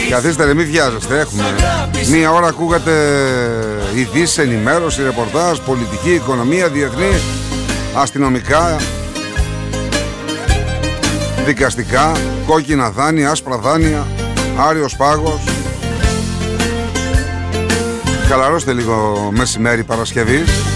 Καθίστε ρε, μην βιάζεστε, έχουμε. Μία ώρα ακούγατε ειδήσεις, ενημέρωση, ρεπορτάζ, πολιτική, οικονομία, διεθνή, αστυνομικά, δικαστικά, κόκκινα δάνεια, άσπρα δάνεια, Άριος Πάγος. Χαλαρώστε λίγο μεσημέρι Παρασκευής.